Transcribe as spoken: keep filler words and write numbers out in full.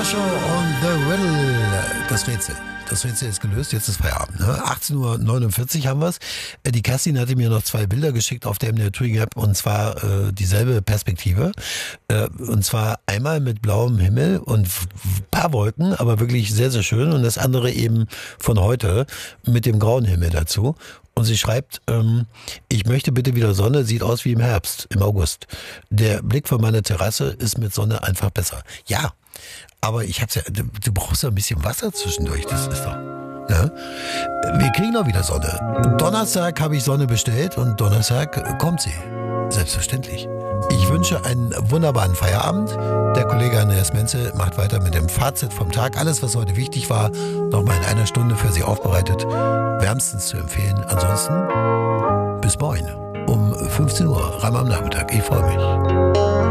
Marshall und The Riddle. Das Rätsel. Das Rätsel ist gelöst, jetzt ist Feierabend. Ne? achtzehn Uhr neunundvierzig haben wir es. Die Kerstin hatte mir noch zwei Bilder geschickt auf der M D R Touring App und zwar äh, dieselbe Perspektive. Äh, und zwar einmal mit blauem Himmel und ein paar Wolken, aber wirklich sehr, sehr schön. Und das andere eben von heute mit dem grauen Himmel dazu. Und sie schreibt, ähm, ich möchte bitte wieder Sonne, sieht aus wie im Herbst, im August. Der Blick von meiner Terrasse ist mit Sonne einfach besser. Ja, aber ich hab's ja, du, du brauchst ja ein bisschen Wasser zwischendurch, das ist doch. Ne? Wir kriegen noch wieder Sonne. Donnerstag habe ich Sonne bestellt und Donnerstag kommt sie. Selbstverständlich. Ich wünsche einen wunderbaren Feierabend. Der Kollege Andreas Menzel macht weiter mit dem Fazit vom Tag. Alles, was heute wichtig war, nochmal in einer Stunde für Sie aufbereitet. Wärmstens zu empfehlen. Ansonsten bis morgen um fünfzehn Uhr, Reim am Nachmittag. Ich freue mich.